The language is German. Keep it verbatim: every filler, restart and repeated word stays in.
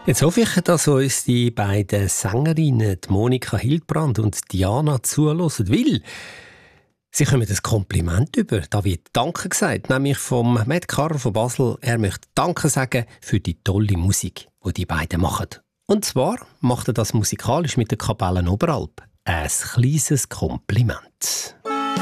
Jetzt hoffe ich, dass uns die beiden Sängerinnen, die Monika Hildbrand und Diana, zuhören, weil sie kommen ein Kompliment über. Da wird Danke gesagt, nämlich vom Matt Carr von Basel. Er möchte Danke sagen für die tolle Musik, die die beiden machen. Und zwar macht er das musikalisch mit der Kapelle Oberalp. Ein kleines Kompliment.